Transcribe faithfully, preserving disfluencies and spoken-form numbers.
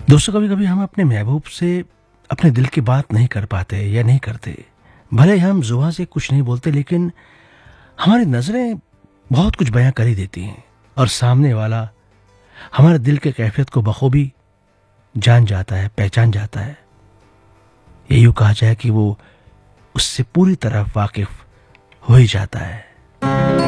दोस्तों, कभी कभी हम अपने महबूब से अपने दिल की बात नहीं कर पाते या नहीं करते। भले हम जुबान से कुछ नहीं बोलते, लेकिन हमारी नज़रें बहुत कुछ बयां कर ही देती हैं और सामने वाला हमारे दिल के कैफियत को बखूबी जान जाता है, पहचान जाता है। ये यूँ कहा जाए कि वो उससे पूरी तरह वाकिफ हो ही जाता है।